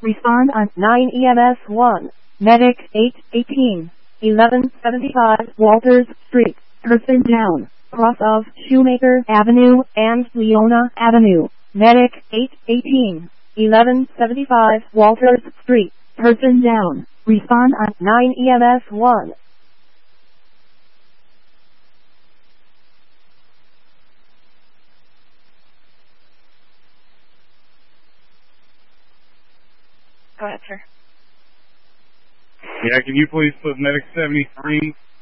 Respond on 9 EMS 1. Medic 818. 1175 Walters Street. Person down. Cross of Shoemaker Avenue and Leona Avenue. Medic 818. 1175 Walters Street. Person down. Respond on 9 EMS 1. Go ahead, sir. Yeah, can you please put Medic 73